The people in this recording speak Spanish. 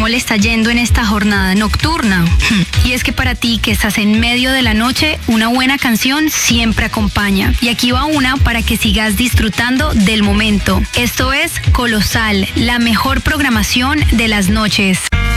le está yendo en esta jornada nocturna. Y es que para ti que estás en medio de la noche, una buena canción siempre acompaña. Y aquí va una para que sigas disfrutando del momento. Esto es Colosal, la mejor programación de las noches.